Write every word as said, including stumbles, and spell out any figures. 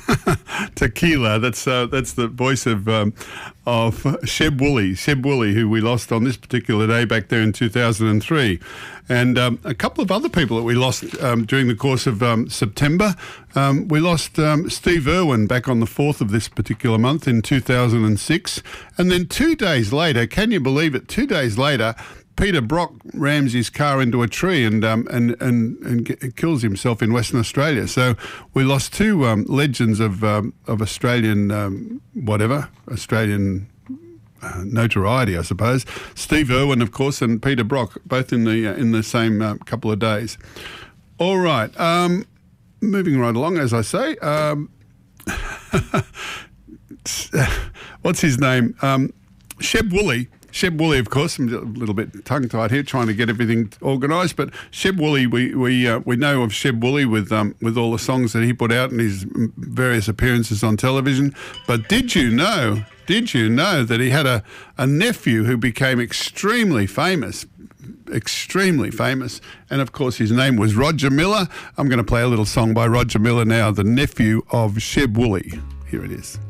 Tequila. That's uh, that's the voice of um, of Sheb Woolley, Sheb Woolley, who we lost on this particular day back there in two thousand three, and um, a couple of other people that we lost um, during the course of um, September. Um, we lost um, Steve Irwin back on the fourth of this particular month in two thousand six, and then two days later, can you believe it? Two days later, Peter Brock rams his car into a tree and um, and and and g- kills himself in Western Australia. So we lost two um, legends of um, of Australian um, whatever Australian uh, notoriety, I suppose. Steve Irwin, of course, and Peter Brock, both in the uh, in the same uh, couple of days. All right, um, moving right along, as I say. Um, what's his name? Um, Sheb Woolley. Sheb Woolley, of course, I'm a little bit tongue-tied here, trying to get everything organised. But Sheb Woolley, we we uh, we know of Sheb Woolley with um, with all the songs that he put out and his various appearances on television. But did you know? Did you know that he had a, a nephew who became extremely famous? Extremely famous, and of course his name was Roger Miller. I'm going to play a little song by Roger Miller now, the nephew of Sheb Woolley. Here it is.